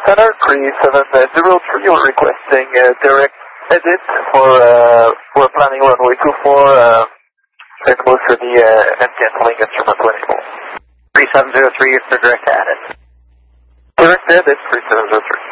Center 3703, we're requesting direct edit for planning runway 24 and move for the and canceling instrument 24. 3703 is for direct edit. Direct edit 3703.